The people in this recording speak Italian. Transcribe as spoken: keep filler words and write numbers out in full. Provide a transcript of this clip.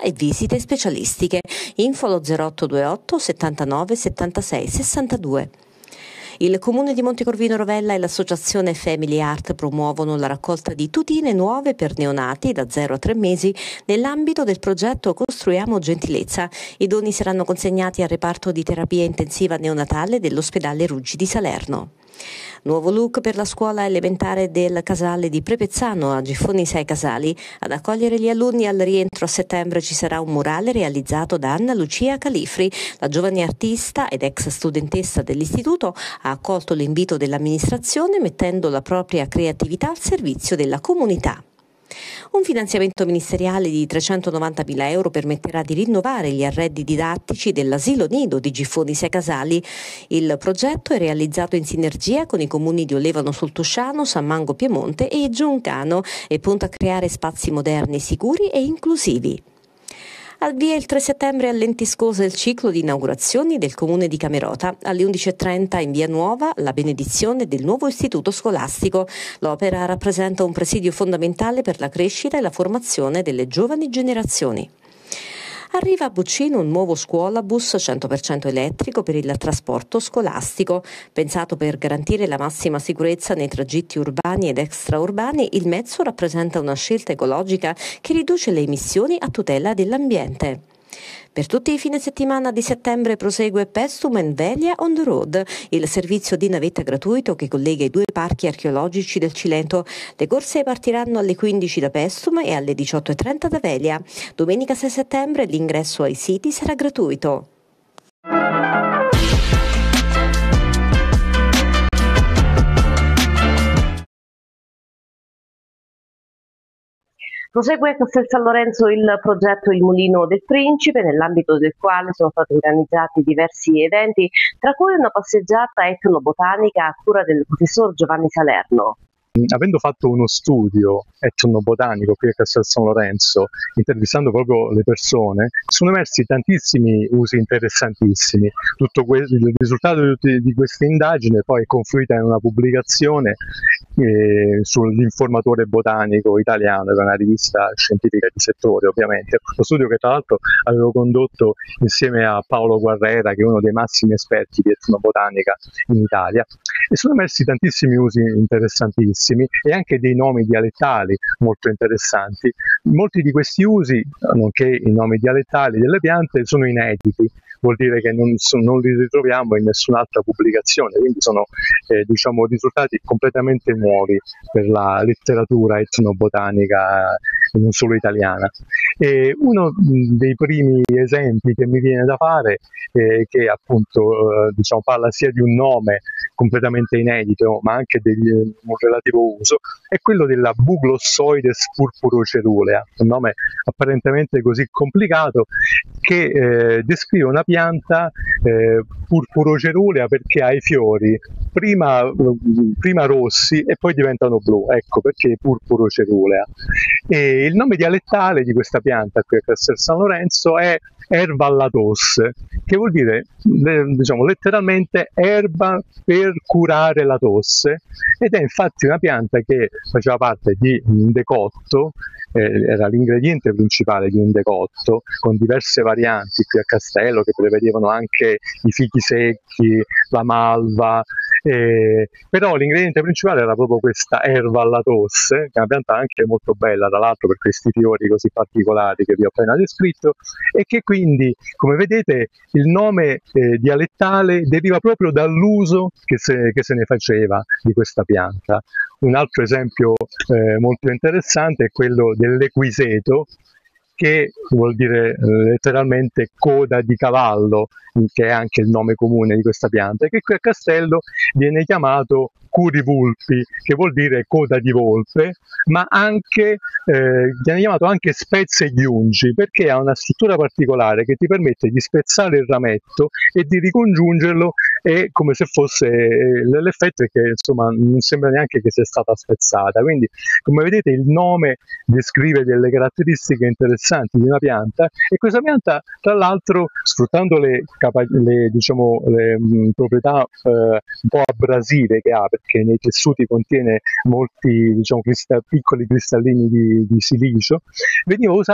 e visite specialistiche. Info allo zero otto due otto settantanove settantasei sessantadue. Il Comune di Montecorvino Rovella e l'associazione Family Art promuovono la raccolta di tutine nuove per neonati da zero a tre mesi nell'ambito del progetto Costruiamo Gentilezza. I doni saranno consegnati al reparto di terapia intensiva neonatale dell'ospedale Ruggi di Salerno. Nuovo look per la scuola elementare del Casale di Prepezzano, a Giffoni sei Casali. Ad accogliere gli alunni al rientro a settembre ci sarà un murale realizzato da Anna Lucia Califri. La giovane artista ed ex studentessa dell'istituto ha accolto l'invito dell'amministrazione mettendo la propria creatività al servizio della comunità. Un finanziamento ministeriale di trecentonovantamila euro permetterà di rinnovare gli arredi didattici dell'asilo nido di Giffoni sei Casali. Il progetto è realizzato in sinergia con i comuni di Olevano sul Tosciano, San Mango Piemonte e Giuncano e punta a creare spazi moderni, sicuri e inclusivi. Al via il tre settembre a Lentiscosa il ciclo di inaugurazioni del Comune di Camerota. Alle undici e trenta in Via Nuova la benedizione del nuovo istituto scolastico. L'opera rappresenta un presidio fondamentale per la crescita e la formazione delle giovani generazioni. Arriva a Buccino un nuovo scuolabus cento per cento elettrico per il trasporto scolastico. Pensato per garantire la massima sicurezza nei tragitti urbani ed extraurbani, il mezzo rappresenta una scelta ecologica che riduce le emissioni a tutela dell'ambiente. Per tutti i fine settimana di settembre prosegue Pestum and Velia on the Road, il servizio di navetta gratuito che collega i due parchi archeologici del Cilento. Le corse partiranno alle quindici da Pestum e alle diciotto e trenta da Velia. Domenica sei settembre l'ingresso ai siti sarà gratuito. Prosegue a Castel San Lorenzo il progetto Il Mulino del Principe, nell'ambito del quale sono stati organizzati diversi eventi, tra cui una passeggiata etnobotanica a cura del professor Giovanni Salerno. Avendo fatto uno studio etnobotanico qui a Castel San Lorenzo, intervistando proprio le persone, sono emersi tantissimi usi interessantissimi. Tutto que- il risultato di, tutti, di questa indagine poi è confluita in una pubblicazione eh, sull'Informatore Botanico Italiano, che è una rivista scientifica di settore ovviamente. Lo studio che tra l'altro avevo condotto insieme a Paolo Guarrera, che è uno dei massimi esperti di etnobotanica in Italia, e sono emersi tantissimi usi interessantissimi e anche dei nomi dialettali molto interessanti. Molti di questi usi, nonché i nomi dialettali delle piante, sono inediti, vuol dire che non, so, non li ritroviamo in nessun'altra pubblicazione, quindi sono eh, diciamo, risultati completamente nuovi per la letteratura etnobotanica non solo italiana. E uno dei primi esempi che mi viene da fare, eh, che appunto eh, diciamo, parla sia di un nome completamente inedito ma anche di un relativo uso, è quello della Buglossoides purpurocerulea, un nome apparentemente così complicato che eh, descrive una pianta eh, purpurocerulea perché ha i fiori prima, prima rossi e poi diventano blu, ecco perché purpurocerulea. E il nome dialettale di questa pianta qui a Castel San Lorenzo è erba alla tosse, che vuol dire diciamo letteralmente erba per curare la tosse, ed è infatti una pianta che faceva parte di un decotto, eh, era l'ingrediente principale di un decotto con diverse varianti qui a Castello che prevedevano anche i fichi secchi, la malva, eh, però l'ingrediente principale era proprio questa erba alla tosse, che è una pianta anche molto bella tra l'altro per questi fiori così particolari che vi ho appena descritto, e che quindi come vedete il nome eh, dialettale deriva proprio dall'uso che se, che se ne faceva di questa pianta. Un altro esempio eh, molto interessante è quello dell'equiseto, che vuol dire eh, letteralmente coda di cavallo, che è anche il nome comune di questa pianta, che qui a Castello viene chiamato curivulpi, che vuol dire coda di volpe, ma anche eh, viene chiamato anche spezze di ungi, perché ha una struttura particolare che ti permette di spezzare il rametto e di ricongiungerlo, e come se fosse eh, l'effetto è che insomma non sembra neanche che sia stata spezzata. Quindi come vedete il nome descrive delle caratteristiche interessanti di una pianta, e questa pianta tra l'altro, sfruttando le, le, diciamo, le mh, proprietà eh, un po' abrasive che ha, perché nei tessuti contiene molti diciamo, cristall- piccoli cristallini di, di silicio, veniva usata